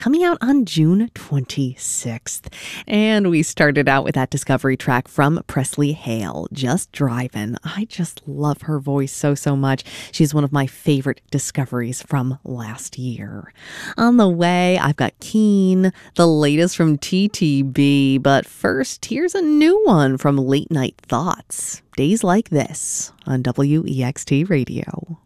coming out on June 26th. And we started out with that discovery track from Presley Hale, Just Drivin'. I just love her voice so much. She's one of my favorite discoveries from last year. On the way, I've got Keen, the latest from TTB. But first, here's a new one from Late Night Thoughts, Days Like This on WEXT Radio.